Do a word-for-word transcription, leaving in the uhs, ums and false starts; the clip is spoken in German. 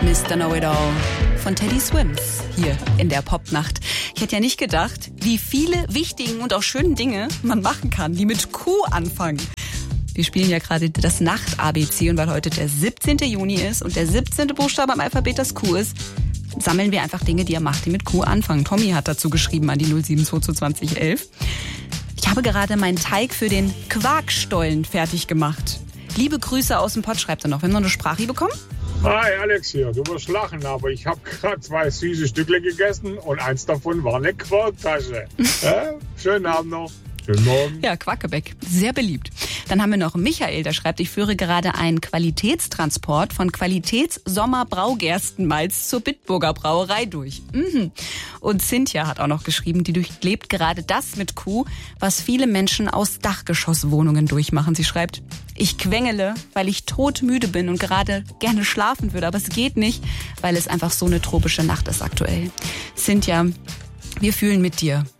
Mister Know-It-All von Teddy Swims hier in der Popnacht. Ich hätte ja nicht gedacht, wie viele wichtigen und auch schönen Dinge man machen kann, die mit Q anfangen. Wir spielen ja gerade das Nacht-A B C und weil heute der siebzehnte Juni ist und der siebzehnte Buchstabe am Alphabet das Q ist, sammeln wir einfach Dinge, die ihr macht, die mit Q anfangen. Tommy hat dazu geschrieben an die null sieben zwei zwei zwanzig elf. Ich habe gerade meinen Teig für den Quarkstollen fertig gemacht. Liebe Grüße aus dem Pott, schreibt er noch. Wir haben noch eine Sprache bekommen. Hi Alex hier, du wirst lachen, aber ich habe gerade zwei süße Stückle gegessen und eins davon war eine Quarktasche. Ja, schönen Abend noch. Schönen Morgen. Ja, Quackebeck, sehr beliebt. Dann haben wir noch Michael, der schreibt, ich führe gerade einen Qualitätstransport von Qualitäts-Sommer-Braugerstenmalz zur Bitburger Brauerei durch. Mhm. Und Cynthia hat auch noch geschrieben, die durchlebt gerade das mit Q, was viele Menschen aus Dachgeschosswohnungen durchmachen. Sie schreibt, ich quengele, weil ich todmüde bin und gerade gerne schlafen würde, aber es geht nicht, weil es einfach so eine tropische Nacht ist aktuell. Cynthia, wir fühlen mit dir.